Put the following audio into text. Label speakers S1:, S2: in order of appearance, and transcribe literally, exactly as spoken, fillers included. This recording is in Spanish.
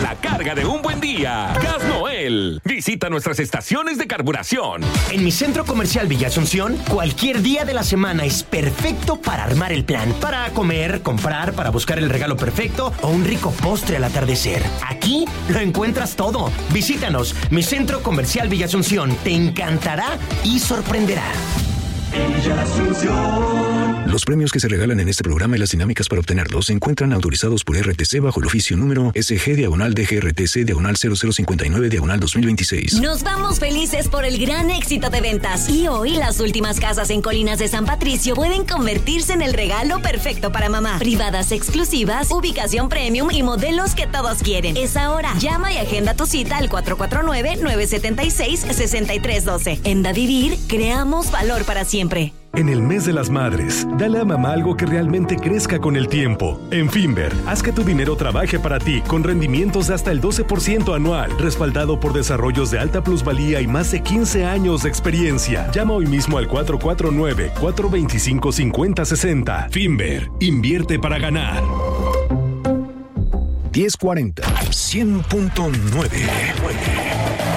S1: la carga de un buen día. Gas Noel. Visita nuestras estaciones de carburación.
S2: En mi centro comercial Villa Asunción, cualquier día de la semana es perfecto para armar el plan. Para comer, comprar, para buscar el regalo perfecto o un rico postre al atardecer. Aquí lo encuentras todo. Visítanos. Mi centro comercial Villa Asunción te encantará y sorprenderá.
S3: Villa Asunción.
S4: Los premios que se regalan en este programa y las dinámicas para obtenerlos se encuentran autorizados por R T C bajo el oficio número S G diagonal D G R T C diagonal cero cero cincuenta y nueve diagonal dos mil veintiséis.
S5: Nos vamos felices por el gran éxito de ventas. Y hoy las últimas casas en Colinas de San Patricio pueden convertirse en el regalo perfecto para mamá. Privadas exclusivas, ubicación premium y modelos que todos quieren. Es ahora. Llama y agenda tu cita al cuatro cuatro nueve, nueve siete seis, seis tres uno dos. En Davivir, creamos valor para siempre.
S6: En el mes de las madres, dale a mamá algo que realmente crezca con el tiempo. En Finver, haz que tu dinero trabaje para ti con rendimientos de hasta el doce por ciento anual, respaldado por desarrollos de alta plusvalía y más de quince años de experiencia. Llama hoy mismo al cuatro cuatro nueve, cuatro dos cinco, cinco cero seis cero. Finver, invierte para ganar.
S4: diez cuarenta, cien punto nueve.